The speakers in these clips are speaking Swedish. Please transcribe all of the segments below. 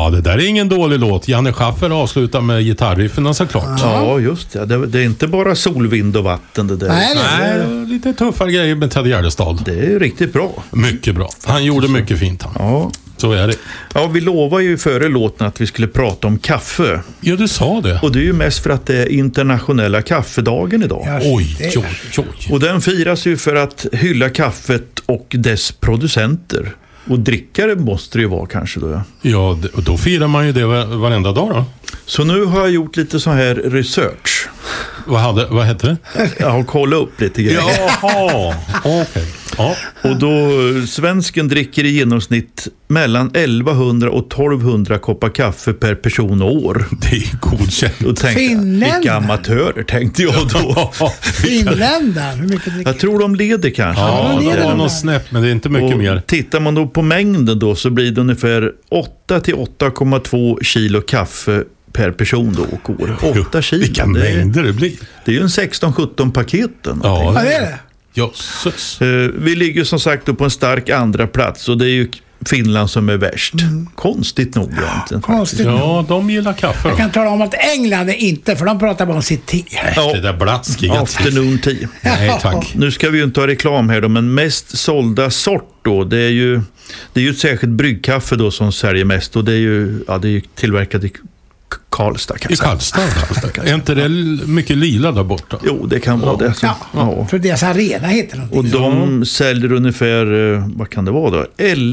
Ja, det där är ingen dålig låt. Janne Schaffer avslutar med gitarriffen såklart. Ja, just det. Det är inte bara solvind och vatten det där. Nej, lite tuffare grejer med Ted Gärdestad. Det är riktigt bra. Mycket bra. Han gjorde mycket fint. Ja. Så är det. Ja, vi lovade ju före låten att vi skulle prata om kaffe. Ja, du sa det. Och det är ju mest för att det är internationella kaffedagen idag. Ja, oj. Och den firas ju för att hylla kaffet och dess producenter. Och drickare måste det ju vara kanske då. Ja, och då firar man ju det varenda dag då. Så nu har jag gjort lite så här research. Vad hette det? Jag har kollat upp lite grejer. Jaha, okej. Ja. Och då svensken dricker i genomsnitt mellan 1100 och 1200 koppar kaffe per person och år. Det är godkänt. Och tänkte, vilka amatörer tänkte jag då. Finländare, hur mycket dricker? Jag tror de leder kanske. Ja, det var något snäpp, men det är inte mycket mer. Tittar man då på mängden då så blir det ungefär 8 till 8,2 kilo kaffe per person då och år. 8 kilo. Vilka mängder det blir. Det är ju en 16-17 paketen. Ja, det är det. Jösses. Vi ligger som sagt då på en stark andra plats och det är ju Finland som är värst. Konstigt nog egentligen. Konstigt. Ja, de gillar kaffe. Jag kan tala om att England är inte, för de pratar bara om sitt te. Ja. Det där blaskiga afternoon tea. Nej, tack. Nu ska vi ju inte ha reklam här då, men mest sålda sort då, det är ju ett särskilt bryggkaffe då som säljer mest och det är ju tillverkat i Karlstad kan I Karlstad. Är inte det mycket lila där borta? Jo, det kan vara det. Ja, för deras arena heter någonting. Och de säljer ungefär, vad kan det vara då?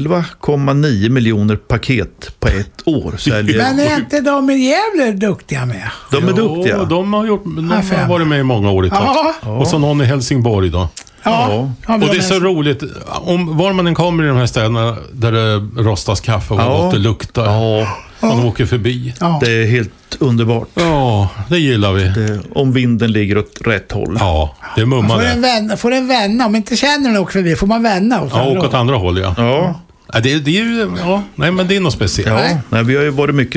11,9 miljoner paket på ett år. Men är inte de i Gävle duktiga med? De är duktiga. Ja, de har varit med i många år i tag. Och så någon i Helsingborg då. Ja. Och det är så roligt, var man än kommer i de här städerna där det rostas kaffe och gott det luktar. Man åker förbi. Det är helt underbart. Ja, det gillar vi. Om vinden ligger åt rätt håll. Ja, det mummar får en vända. Om inte känner den åker förbi får man vända. Åka åt andra håll, ja. Ja. Det är ju, men det är något speciellt. Ja, nej, vi har ju varit mycket